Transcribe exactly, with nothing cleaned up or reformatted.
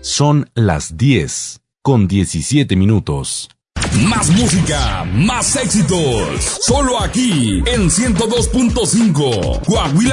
Son las diez con diecisiete minutos. Más música, más éxitos. Solo aquí en ciento dos punto cinco Coahuila